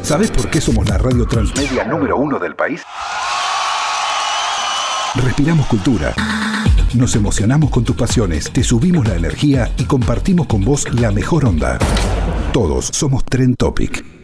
¿Sabés por qué somos la radio transmedia número 1 del país? Respiramos cultura. Nos emocionamos con tus pasiones, te subimos la energía y compartimos con vos la mejor onda. Todos somos Trend Topic.